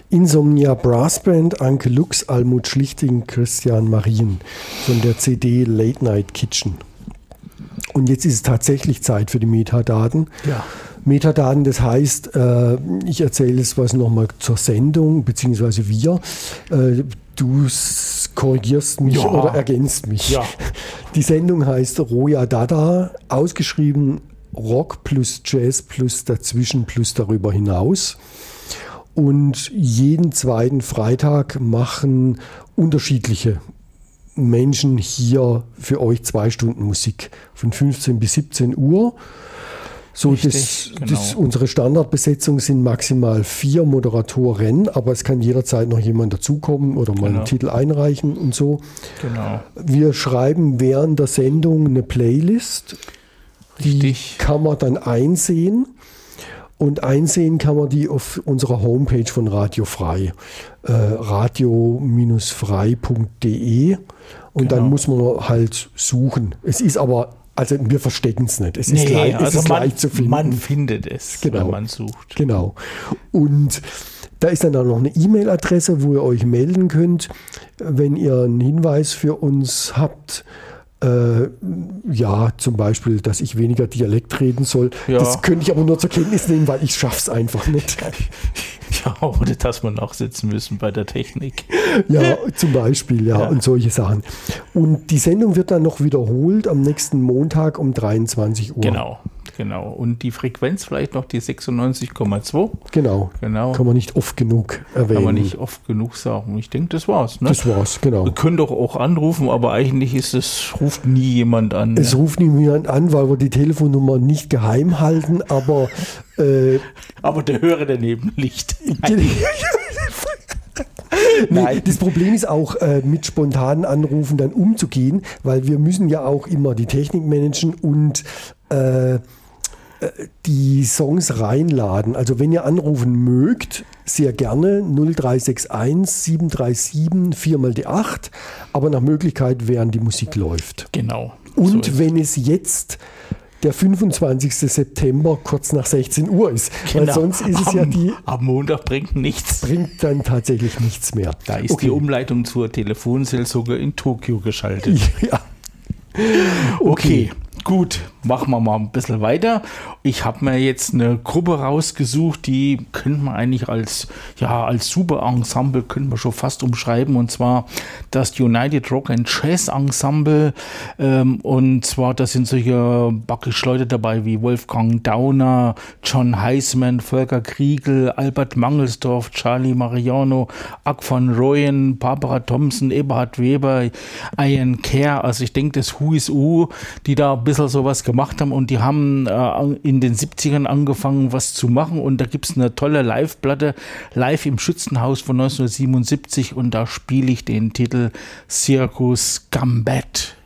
Insomnia Brassband, Anke Lux, Almut Schlichting, Christian Marien von der CD Late Night Kitchen. Und jetzt ist es tatsächlich Zeit für die Metadaten. Ja. Metadaten, das heißt, ich erzähle es was nochmal zur Sendung, beziehungsweise wir. Du korrigierst mich oder ergänzt mich. Ja. Die Sendung heißt Roya Dada, ausgeschrieben Rock plus Jazz plus dazwischen plus darüber hinaus. Und jeden zweiten Freitag machen unterschiedliche Menschen hier für euch 2 Stunden Musik von 15 bis 17 Uhr. So, Richtig, genau. Unsere Standardbesetzung sind maximal 4 Moderatoren, aber es kann jederzeit noch jemand dazukommen oder mal einen Titel einreichen und so. Genau. Wir schreiben während der Sendung eine Playlist. Richtig. Die kann man dann einsehen. Und einsehen kann man die auf unserer Homepage von Radio Frei, radio-frei.de. Und dann muss man halt suchen. Es ist aber, also wir verstecken es nicht. Es ist leicht zu finden. Man findet es, wenn man sucht. Genau. Und da ist dann auch noch eine E-Mail-Adresse, wo ihr euch melden könnt, wenn ihr einen Hinweis für uns habt. Zum Beispiel, dass ich weniger Dialekt reden soll. Ja. Das könnte ich aber nur zur Kenntnis nehmen, weil ich schaff's einfach nicht. Ja, oder dass wir nachsitzen müssen bei der Technik. Ja, zum Beispiel, und solche Sachen. Und die Sendung wird dann noch wiederholt am nächsten Montag um 23 Uhr. Genau. Und die Frequenz vielleicht noch die 96,2. Genau. Kann man nicht oft genug erwähnen. Kann man nicht oft genug sagen. Ich denke, das war's. Ne? Das war's, genau. Wir können doch auch anrufen, aber eigentlich ruft nie jemand an. Es ruft nie jemand an, weil wir die Telefonnummer nicht geheim halten, aber aber der Hörer daneben liegt. Nein, das Problem ist auch, mit spontanen Anrufen dann umzugehen, weil wir müssen ja auch immer die Technik managen und die Songs reinladen. Also wenn ihr anrufen mögt, sehr gerne 0361 737 4 mal die 8, aber nach Möglichkeit, während die Musik läuft. Genau. Und so wenn es jetzt der 25. September kurz nach 16 Uhr ist. Weil sonst ist es am Montag bringt nichts. Bringt dann tatsächlich nichts mehr. Da ist die Umleitung zur Telefonseelsorge in Tokio geschaltet. Ja. Okay. Gut, machen wir mal ein bisschen weiter. Ich habe mir jetzt eine Gruppe rausgesucht, die könnte man eigentlich als super Ensemble könnte man schon fast umschreiben, und zwar das United Rock and Jazz Ensemble. Und zwar, da sind solche backisch Leute dabei wie Wolfgang Dauner, John Heisman, Volker Kriegel, Albert Mangelsdorf, Charlie Mariano, Ak van Rooyen, Barbara Thompson, Eberhard Weber, Ian Kerr. Also ich denke, das Who is Who, die da ein bisschen sowas gemacht haben, und die haben in den 70ern angefangen, was zu machen, und da gibt es eine tolle Live-Platte, live im Schützenhaus von 1977, und da spiele ich den Titel Circus Gambit.